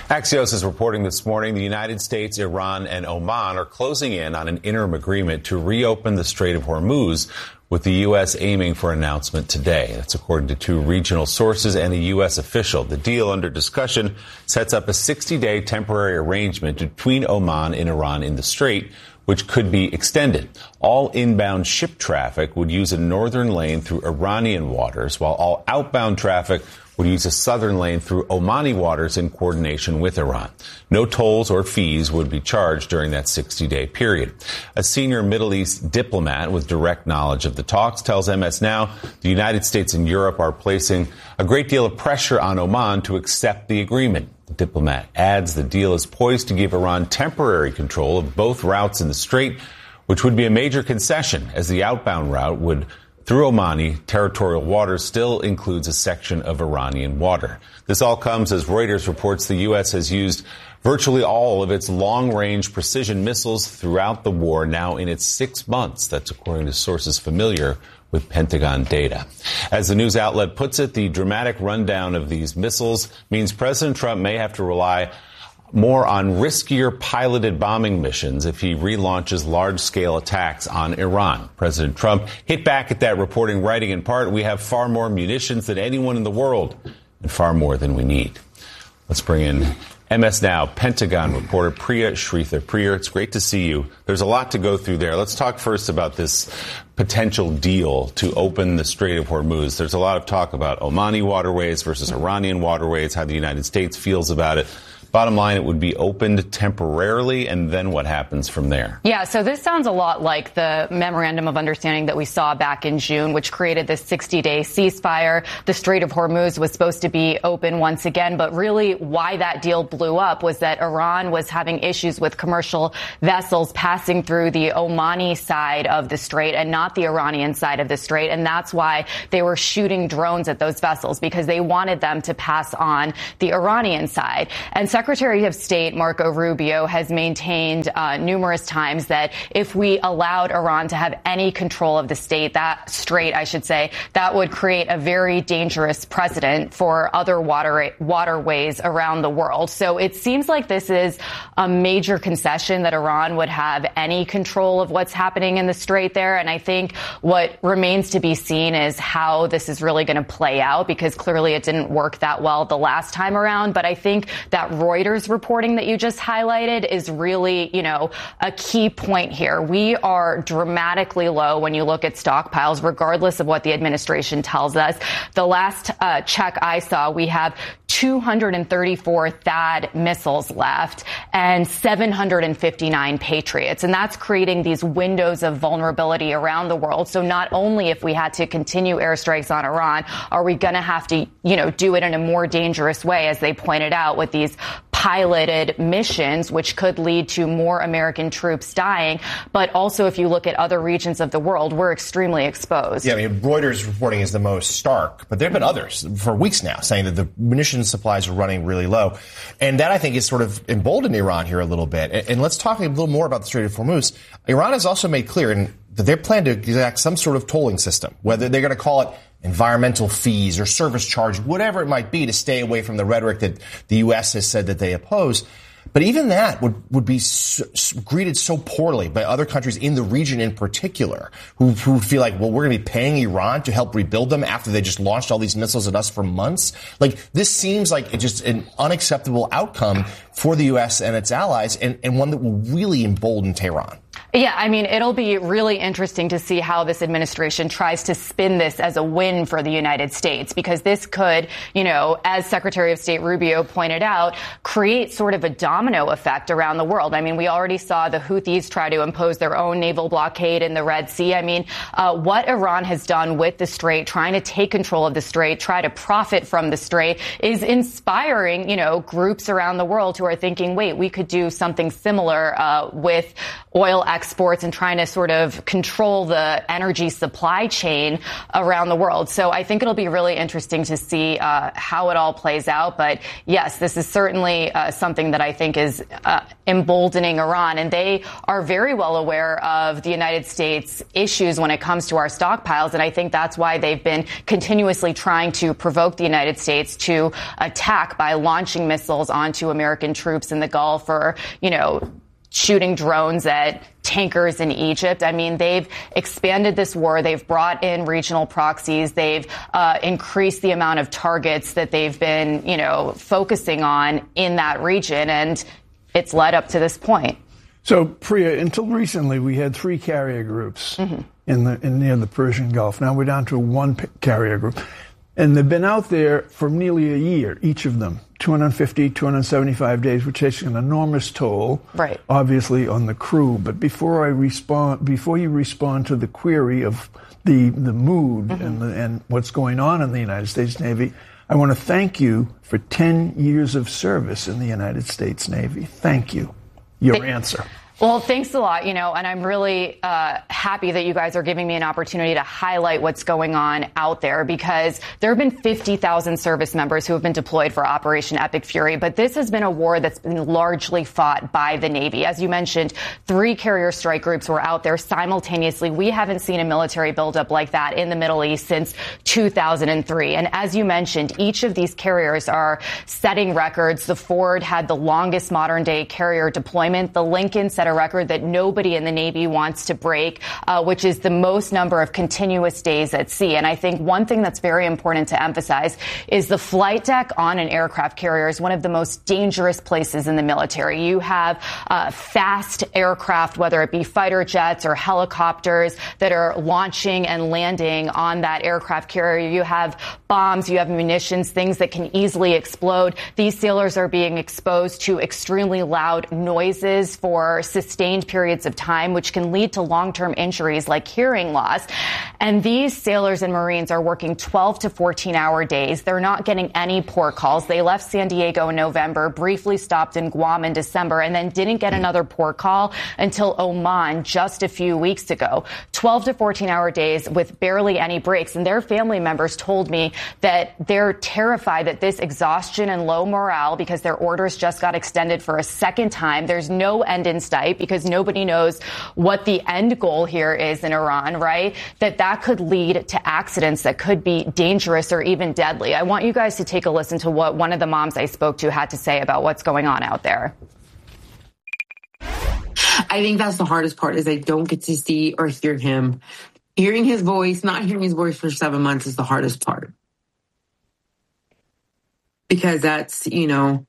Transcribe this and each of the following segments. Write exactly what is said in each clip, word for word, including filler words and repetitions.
Axios is reporting this morning the United States, Iran, and Oman are closing in on an interim agreement to reopen the Strait of Hormuz, with the U S aiming for announcement today. That's according to two regional sources and a U S official. The deal under discussion sets up a sixty-day temporary arrangement between Oman and Iran in the strait, which could be extended. All inbound ship traffic would use a northern lane through Iranian waters, while all outbound traffic would use a southern lane through Omani waters in coordination with Iran. No tolls or fees would be charged during that sixty-day period. A senior Middle East diplomat with direct knowledge of the talks tells M S Now the United States and Europe are placing a great deal of pressure on Oman to accept the agreement. The diplomat adds the deal is poised to give Iran temporary control of both routes in the strait, which would be a major concession, as the outbound route would through Omani territorial waters still includes a section of Iranian water. This all comes as Reuters reports the U S has used virtually all of its long-range precision missiles throughout the war, now in its six months. That's according to sources familiar with Pentagon data. As the news outlet puts it, the dramatic rundown of these missiles means President Trump may have to rely more on riskier piloted bombing missions if he relaunches large-scale attacks on Iran. President Trump hit back at that, reporting, writing in part, "We have far more munitions than anyone in the world and far more than we need." Let's bring in M S Now Pentagon reporter Priya Sridhar. Priya, it's great to see you. There's a lot to go through there. Let's talk first about this potential deal to open the Strait of Hormuz. There's a lot of talk about Omani waterways versus Iranian waterways, how the United States feels about it. Bottom line, it would be opened temporarily, and then what happens from there? Yeah, so this sounds a lot like the memorandum of understanding that we saw back in June, which created this sixty-day ceasefire. The Strait of Hormuz was supposed to be open once again, but really why that deal blew up was that Iran was having issues with commercial vessels passing through the Omani side of the strait and not the Iranian side of the strait, and that's why they were shooting drones at those vessels, because they wanted them to pass on the Iranian side. And so Secretary of State Marco Rubio has maintained uh, numerous times that if we allowed Iran to have any control of the state, that strait, I should say, that would create a very dangerous precedent for other water waterways around the world. So it seems like this is a major concession that Iran would have any control of what's happening in the strait there. And I think what remains to be seen is how this is really going to play out, because clearly it didn't work that well the last time around. But I think that Reuters reporting that you just highlighted is really, you know, a key point here. We are dramatically low when you look at stockpiles, regardless of what the administration tells us. The last uh, check I saw, we have two hundred thirty-four THAAD missiles left and seven hundred fifty-nine Patriots. And that's creating these windows of vulnerability around the world. So not only if we had to continue airstrikes on Iran, are we going to have to, you know, do it in a more dangerous way, as they pointed out, with these piloted missions, which could lead to more American troops dying. But also, if you look at other regions of the world, we're extremely exposed. Yeah, I mean, Reuters reporting is the most stark, but there have been others for weeks now saying that the munitions supplies are running really low. And that, I think, is sort of emboldened Iran here a little bit. And, and let's talk a little more about the Strait of Hormuz. Iran has also made clear in, that they plan to exact some sort of tolling system, whether they're going to call it environmental fees or service charge, whatever it might be, to stay away from the rhetoric that the U S has said that they oppose. But even that would, would be so, greeted so poorly by other countries in the region in particular, who, who feel like, well, we're going to be paying Iran to help rebuild them after they just launched all these missiles at us for months. Like, this seems like it's just an unacceptable outcome for the U S and its allies, and, and one that will really embolden Tehran. Yeah, I mean, it'll be really interesting to see how this administration tries to spin this as a win for the United States, because this could, you know, as Secretary of State Rubio pointed out, create sort of a domino effect around the world. I mean, we already saw the Houthis try to impose their own naval blockade in the Red Sea. I mean, uh, what Iran has done with the Strait, trying to take control of the Strait, try to profit from the Strait, is inspiring, you know, groups around the world who are thinking, wait, we could do something similar uh, with oil exploration exports and trying to sort of control the energy supply chain around the world. So I think it'll be really interesting to see uh, how it all plays out. But yes, this is certainly uh, something that I think is uh, emboldening Iran. And they are very well aware of the United States issues when it comes to our stockpiles. And I think that's why they've been continuously trying to provoke the United States to attack by launching missiles onto American troops in the Gulf, or, you know, shooting drones at tankers in Egypt. I mean, they've expanded this war. They've brought in regional proxies. They've uh, increased the amount of targets that they've been, you know, focusing on in that region. And it's led up to this point. So, Priya, until recently, we had three carrier groups mm-hmm. in the in near the Persian Gulf. Now we're down to one p- carrier group. And they've been out there for nearly a year, each of them, two hundred fifty, two hundred seventy-five days, which takes an enormous toll, right, obviously, on the crew. But before I respond, before you respond to the query of the the mood mm-hmm. and the, and what's going on in the United States Navy, I want to thank you for ten years of service in the United States Navy. Thank you. Your Th- answer. Well, thanks a lot, you know, and I'm really uh, happy that you guys are giving me an opportunity to highlight what's going on out there, because there have been fifty thousand service members who have been deployed for Operation Epic Fury. But this has been a war that's been largely fought by the Navy. As you mentioned, three carrier strike groups were out there simultaneously. We haven't seen a military buildup like that in the Middle East since two thousand three. And as you mentioned, each of these carriers are setting records. The Ford had the longest modern day carrier deployment. The Lincoln set a record that nobody in the Navy wants to break, uh, which is the most number of continuous days at sea. And I think one thing that's very important to emphasize is the flight deck on an aircraft carrier is one of the most dangerous places in the military. You have uh, fast aircraft, whether it be fighter jets or helicopters, that are launching and landing on that aircraft carrier. You have bombs, you have munitions, things that can easily explode. These sailors are being exposed to extremely loud noises for sustained periods of time, which can lead to long-term injuries like hearing loss. And these sailors and Marines are working twelve to fourteen hour days. They're not getting any port calls. They left San Diego in November, briefly stopped in Guam in December, and then didn't get another port call until Oman just a few weeks ago. twelve to fourteen hour days with barely any breaks. And their family members told me that they're terrified that this exhaustion and low morale, because their orders just got extended for a second time, there's no end in sight, because nobody knows what the end goal here is in Iran, right? That that could lead to accidents that could be dangerous or even deadly. I want you guys to take a listen to what one of the moms I spoke to had to say about what's going on out there. I think that's the hardest part, is I don't get to see or hear him. Hearing his voice, not hearing his voice for seven months is the hardest part. Because that's, you know,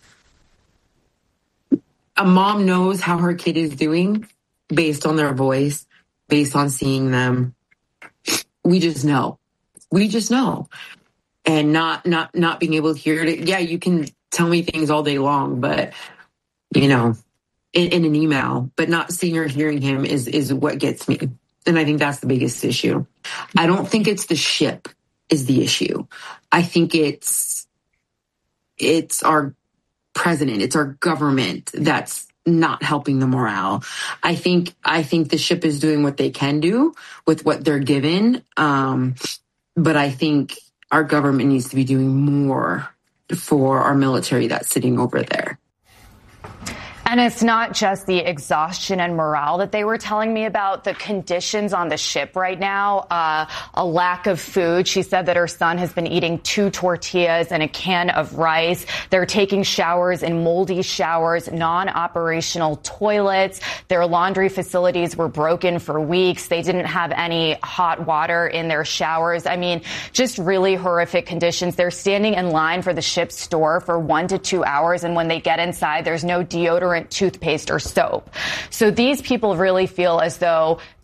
a mom knows how her kid is doing based on their voice, based on seeing them. We just know. We just know. And not not not being able to hear it. Yeah, you can tell me things all day long, but, you know, in, in an email, but not seeing or hearing him is, is what gets me. And I think that's the biggest issue. I don't think it's the ship is the issue. I think it's it's our president, it's our government that's not helping the morale. I think I think the ship is doing what they can do with what they're given. Um, but I think our government needs to be doing more for our military that's sitting over there. And it's not just the exhaustion and morale that they were telling me about, the conditions on the ship right now, uh, a lack of food. She said that her son has been eating two tortillas and a can of rice. They're taking showers in moldy showers, non-operational toilets. Their laundry facilities were broken for weeks. They didn't have any hot water in their showers. I mean, just really horrific conditions. They're standing in line for the ship's store for one to two hours. And when they get inside, there's no deodorant, toothpaste, or soap. So these people really feel as though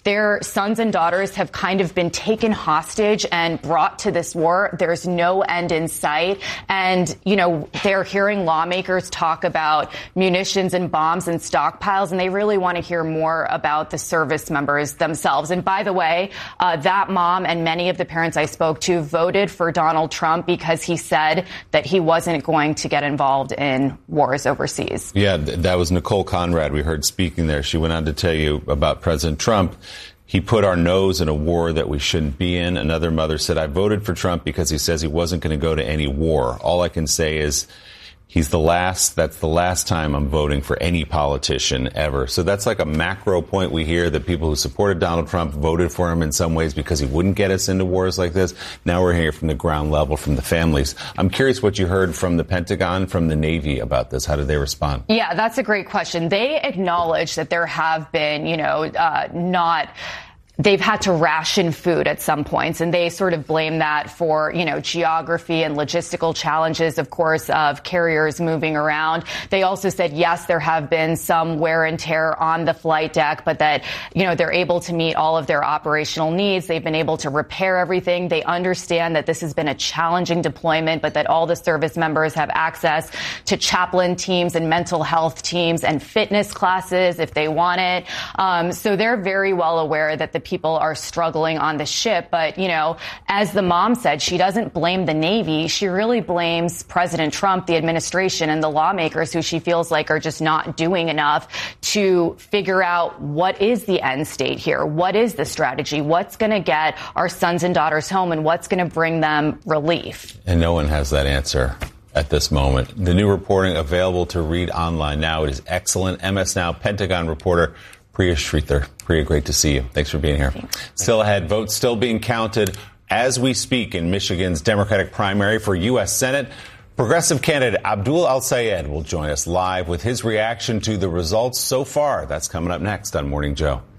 their sons and daughters have kind of been taken hostage and brought to this war. There's no end in sight. And, you know, they're hearing lawmakers talk about munitions and bombs and stockpiles, and they really want to hear more about the service members themselves. And by the way, uh, that mom and many of the parents I spoke to voted for Donald Trump because he said that he wasn't going to get involved in wars overseas. Yeah, that was Nicole Conrad we heard speaking there. She went on to tell you about President Trump. He put our nose in a war that we shouldn't be in. Another mother said, I voted for Trump because he says he wasn't going to go to any war. All I can say is he's the last, that's the last time I'm voting for any politician ever. So that's like a macro point we hear, that people who supported Donald Trump voted for him in some ways because he wouldn't get us into wars like this. Now we're hearing from the ground level, from the families. I'm curious what you heard from the Pentagon, from the Navy about this. How did they respond? Yeah, that's a great question. They acknowledge that there have been, you know, uh, not... They've had to ration food at some points, and they sort of blame that for, you know, geography and logistical challenges, of course, of carriers moving around. They also said, yes, there have been some wear and tear on the flight deck, but that, you know, they're able to meet all of their operational needs. They've been able to repair everything. They understand that this has been a challenging deployment, but that all the service members have access to chaplain teams and mental health teams and fitness classes if they want it. Um, so they're very well aware that the people are struggling on the ship. But, you know, as the mom said, she doesn't blame the Navy. She really blames President Trump, the administration, and the lawmakers who she feels like are just not doing enough to figure out what is the end state here. What is the strategy? What's going to get our sons and daughters home, and what's going to bring them relief? And no one has that answer at this moment. The new reporting available to read online now. It is excellent. M S Now Pentagon reporter Priya Sridhar. Priya, great to see you. Thanks for being here. Thanks. Still ahead, votes still being counted as we speak in Michigan's Democratic primary for U S Senate. Progressive candidate Abdul Al-Sayed will join us live with his reaction to the results so far. That's coming up next on Morning Joe.